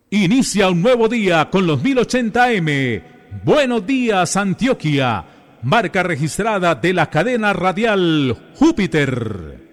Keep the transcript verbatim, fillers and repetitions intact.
Inicia un nuevo día con los mil ochenta eme. Buenos días, Antioquia. Marca registrada de la cadena radial Júpiter.